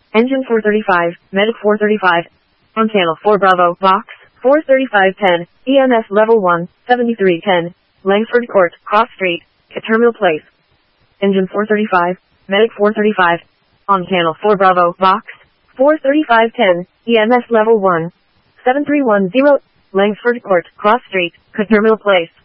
Engine 435, Medic 435. On channel 4 Bravo, box 43510, EMS level 1, 7310, Langford Court, Cross Street, Terminal Place. Engine 435, Medic 435. On channel 4 Bravo, box 43510, EMS level 1, 7310, Langford Court, Cross Street, Terminal Place.